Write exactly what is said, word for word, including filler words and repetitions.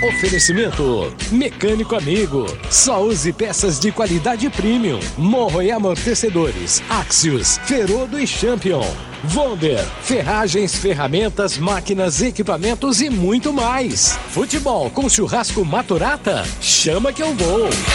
Oferecimento Mecânico Amigo. Só use peças de qualidade premium. Morro e amortecedores. Axios, Ferodo e Champion. Vonder, ferragens, ferramentas, máquinas, equipamentos e muito mais. Futebol com churrasco Maturata? Chama que eu vou.